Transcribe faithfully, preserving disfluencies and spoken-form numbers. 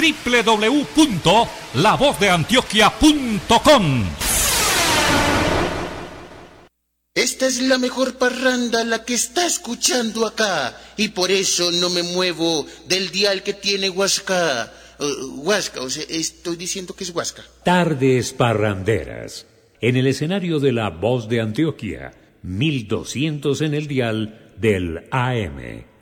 doble u doble u doble u punto la voz de antioquia punto com. Esta es la mejor parranda, la que está escuchando acá, y por eso no me muevo del dial que tiene Huasca. Uh, Huasca, o sea, estoy diciendo que es Huasca. Tardes parranderas, en el escenario de La Voz de Antioquia, mil doscientos en el dial del A M.